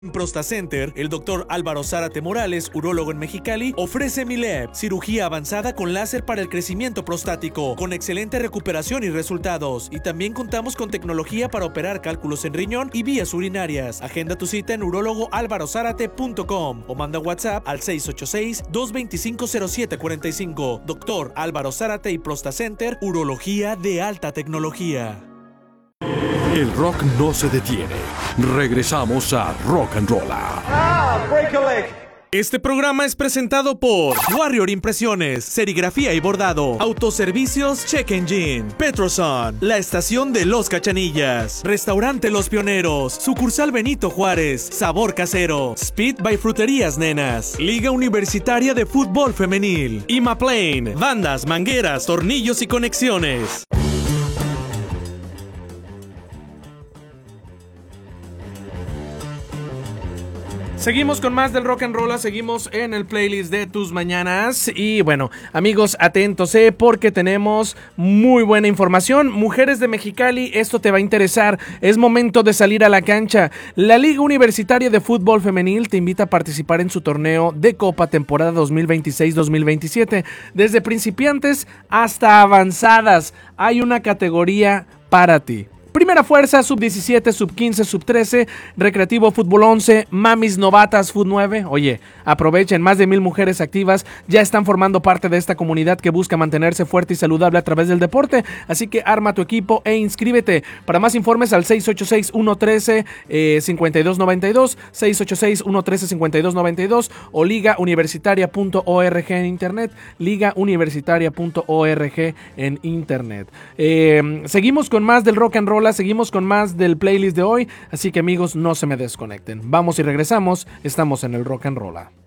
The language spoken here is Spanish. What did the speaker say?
En ProstaCenter, el Dr. Álvaro Zárate Morales, urólogo en Mexicali, ofrece MILEP, cirugía avanzada con láser para el crecimiento prostático, con excelente recuperación y resultados. Y también contamos con tecnología para operar cálculos en riñón y vías urinarias. Agenda tu cita en urólogoalvarozárate.com o manda WhatsApp al 686-225-0745. Dr. Álvaro Zárate y ProstaCenter, urología de alta tecnología. El rock no se detiene. Regresamos a Rock and Rolla. Break a leg. Este programa es presentado por Warrior Impresiones, serigrafía y bordado, autoservicios Check Engine, Petroson, la estación de Los Cachanillas, Restaurante Los Pioneros, sucursal Benito Juárez, sabor casero, Speed by Fruterías Nenas, Liga Universitaria de Fútbol Femenil, Imaplane, bandas, mangueras, tornillos y conexiones. Seguimos con más del Rock and Roll, seguimos en el playlist de tus mañanas y bueno, amigos, atentos, porque tenemos muy buena información. Mujeres de Mexicali, esto te va a interesar, es momento de salir a la cancha. La Liga Universitaria de Fútbol Femenil te invita a participar en su torneo de Copa temporada 2026-2027. Desde principiantes hasta avanzadas, hay una categoría para ti. Primera fuerza, sub-17, sub-15, sub-13, recreativo, fútbol 11, mamis novatas, fut 9. Oye, aprovechen, más de 1,000 mujeres activas ya están formando parte de esta comunidad que busca mantenerse fuerte y saludable a través del deporte. Así que arma tu equipo e inscríbete. Para más informes al 686-113-5292, 686-113-5292 o ligauniversitaria.org en internet, ligauniversitaria.org en internet. Seguimos con más del Rock and Roll. Seguimos con más del playlist de hoy, así que amigos, no se me desconecten. Vamos y regresamos, estamos en el Rock and Roll.